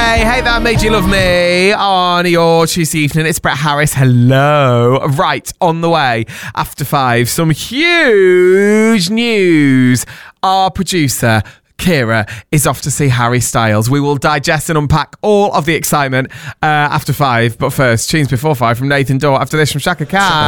Hey, that made you love me on your Tuesday evening. It's Brett Harris. Hello. Right, on the way. After 5, some huge news. Our producer, Kira, is off to see Harry Styles. We will digest and unpack all of the excitement after 5. But first, tunes before 5 from Nathan Dawe. After this, from Shaka Khan.